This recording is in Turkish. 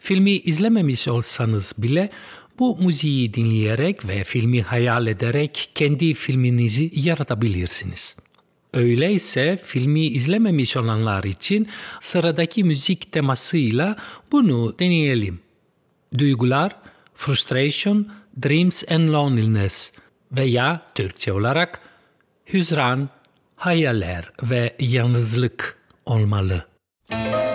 Filmi izlememiş olsanız bile bu müziği dinleyerek ve filmi hayal ederek kendi filminizi yaratabilirsiniz. Öyleyse filmi izlememiş olanlar için sıradaki müzik temasıyla bunu deneyelim. Duygular, frustration, dreams and loneliness veya Türkçe olarak hüzran, hayaller ve yalnızlık olmalı.